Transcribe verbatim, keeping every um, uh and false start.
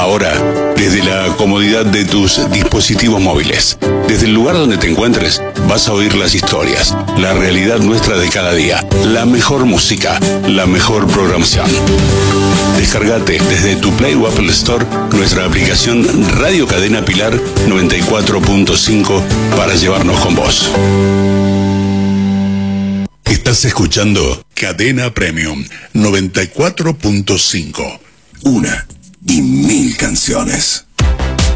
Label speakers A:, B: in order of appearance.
A: Ahora, desde la comodidad de tus dispositivos móviles, desde el lugar donde te encuentres, vas a oír las historias, la realidad nuestra de cada día, la mejor música, la mejor programación. Descargate desde tu Play o Apple Store nuestra aplicación Radio Cadena Pilar noventa y cuatro punto cinco para llevarnos con vos. Estás escuchando Cadena Premium noventa y cuatro punto cinco. Una y mil canciones.